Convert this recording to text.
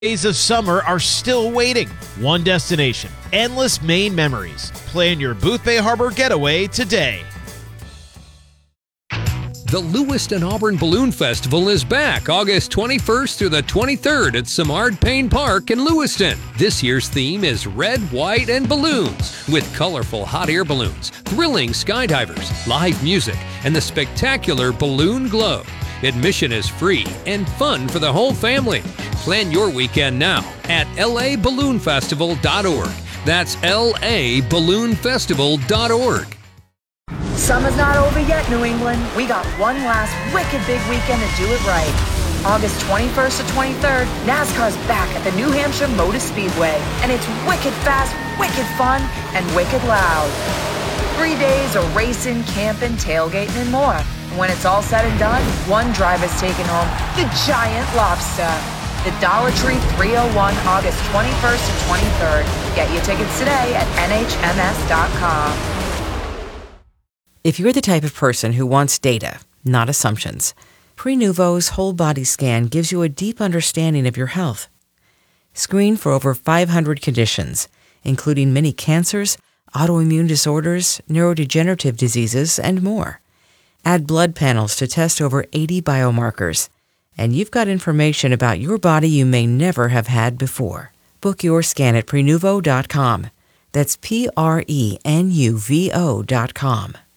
Days of summer are still waiting. One destination, endless Maine memories. Plan your Boothbay Harbor getaway today. The Lewiston Auburn Balloon Festival is back August 21st through the 23rd at Simard Payne Park in Lewiston. This year's theme is red, white, and balloons, with colorful hot air balloons, thrilling skydivers, live music, and the spectacular Balloon Glow. Admission is free and fun for the whole family. Plan your weekend now at laballoonfestival.org. That's laballoonfestival.org. Summer's not over yet, New England. We got one last wicked big weekend to do it right. August 21st to 23rd, NASCAR's back at the New Hampshire Motor Speedway, and it's wicked fast, wicked fun, and wicked loud. 3 days of racing, camping, tailgating, and more. And when it's all said and done, one driver's taking home the giant lobster. The Dollar Tree 301, August 21st to 23rd. Get your tickets today at nhms.com. If you're the type of person who wants data, not assumptions, Prenuvo's whole body scan gives you a deep understanding of your health. Screen for over 500 conditions, including many cancers, autoimmune disorders, neurodegenerative diseases, and more. Add blood panels to test over 80 biomarkers, and you've got information about your body you may never have had before. Book your scan at Prenuvo.com. That's Prenuvo.com.